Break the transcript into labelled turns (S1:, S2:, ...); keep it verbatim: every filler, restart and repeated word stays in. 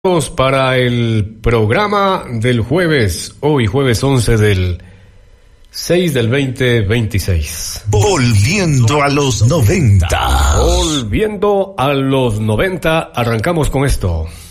S1: Para el programa del jueves, hoy jueves once del seis del veinte veintiséis.
S2: Volviendo a los noventa.
S1: Volviendo a los noventa, arrancamos con esto.